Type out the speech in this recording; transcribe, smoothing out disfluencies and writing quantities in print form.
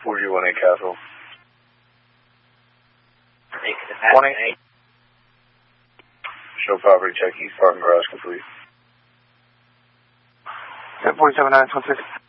4G18 Castle. 20. Show property check, east parking garage complete. 1047 926.